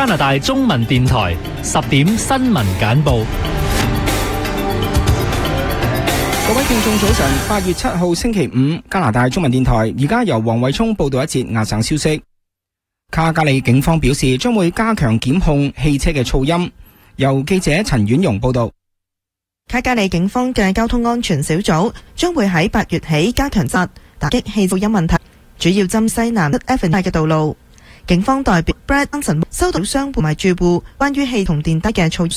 拿大中文電台10點新聞簡報。 各位聽眾早晨，8月7號星期五，加拿大中文電台而家由黃偉聰報道一節亞省消息。卡加里警方表示將會加強檢控汽車嘅噪音。由記者陳婉容報道。 卡加里警方嘅交通安全小組將會喺8月起加強打擊氣噪音問題，主要針西南 Avenue 嘅道路。警方代表 Brad Johnson 收到商戶同埋住戶關於氣同電梯嘅噪